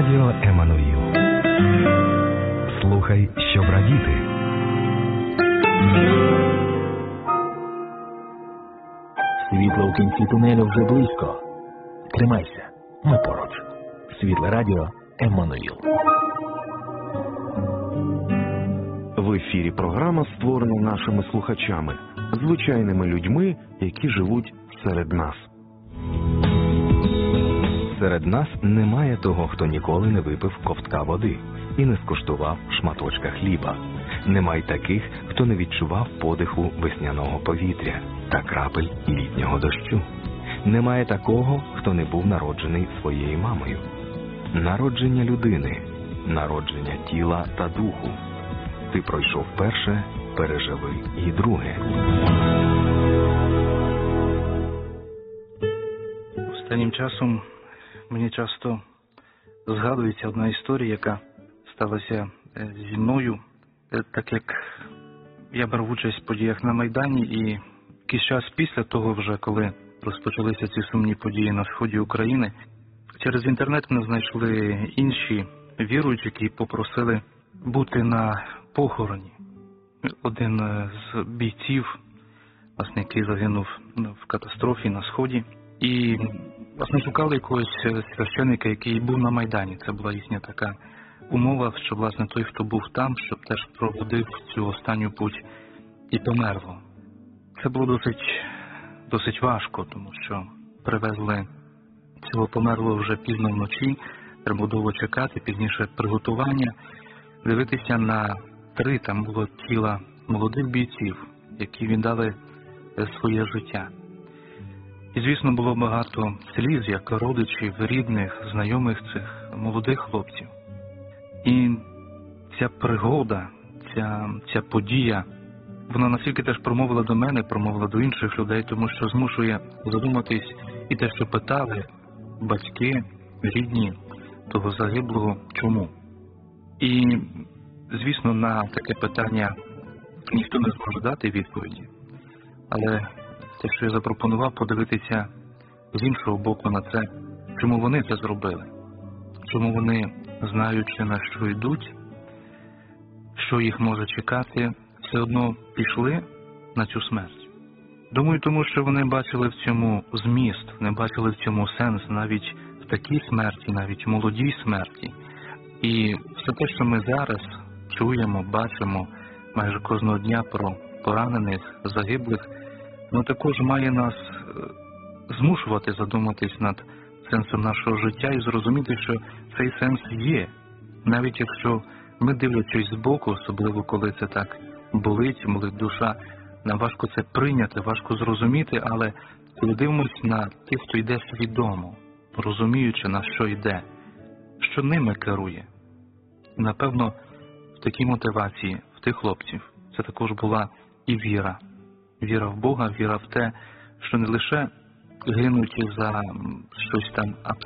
Радіо Еммануїл. Слухай, щоб радіти. Світло у кінці тунелю вже близько. Тримайся, ми поруч. Світле радіо Еммануїл. В ефірі програма створена нашими слухачами, звичайними людьми, які живуть серед нас. Серед нас немає того, хто ніколи не випив ковтка води і не скуштував шматочка хліба. Немає таких, хто не відчував подиху весняного повітря та крапель літнього дощу. Немає такого, хто не був народжений своєю мамою. Народження людини, народження тіла та духу. Ти пройшов перше, переживи і друге. Останнім часом мені часто згадується одна історія, яка сталася зі мною, так як я брав участь в подіях на Майдані, і якийсь час після того вже, коли розпочалися ці сумні події на сході України, через інтернет ми знайшли інші віруючі, які попросили бути на похороні. Один з бійців, власне, який загинув в катастрофі на сході, і власне шукали якогось священника, який був на Майдані. Це була їхня така умова, що власне той, хто був там, щоб теж проводив цю останню путь і померло. Це було досить важко, тому що привезли цього померлого вже пізно вночі, треба довго чекати, пізніше приготування, дивитися на 3 там було тіла молодих бійців, які віддали своє життя. І, звісно, було багато сліз, як родичів, рідних, знайомих цих молодих хлопців. І ця пригода, ця подія, вона настільки теж промовила до мене, промовила до інших людей, тому що змушує задуматись і те, що питали батьки, рідні того загиблого, чому. І, звісно, на таке питання ніхто не зможе дати відповіді. Але те, що я запропонував, подивитися з іншого боку на це, чому вони це зробили, чому вони, знаючи на що йдуть, що їх може чекати, все одно пішли на цю смерть. Думаю, тому що вони бачили в цьому зміст, не бачили в цьому сенс навіть в такій смерті, навіть в молодій смерті. І все те, що ми зараз чуємо, бачимо майже кожного дня про поранених, загиблих, також має нас змушувати задуматись над сенсом нашого життя і зрозуміти, що цей сенс є. Навіть якщо ми, дивлячись збоку, особливо коли це так болить душа, нам важко це прийняти, важко зрозуміти, але коли дивимось на тих, хто йде свідомо, розуміючи, на що йде, що ними керує. Напевно, в такій мотивації, в тих хлопців, це також була і віра. Віра в Бога, віра в те, що не лише гинуть за щось там